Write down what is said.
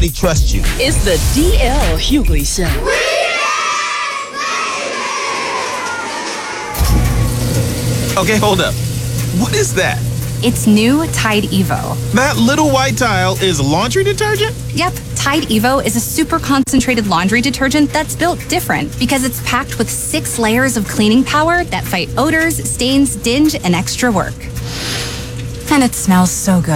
They trust you. It's the DL Hughley Show. Okay, hold up. What is that? It's new Tide Evo. That little white tile is laundry detergent? Yep, Tide Evo is a super concentrated laundry detergent that's built different because it's packed with 6 layers of cleaning power that fight odors, stains, dinge, and extra work. And it smells so good.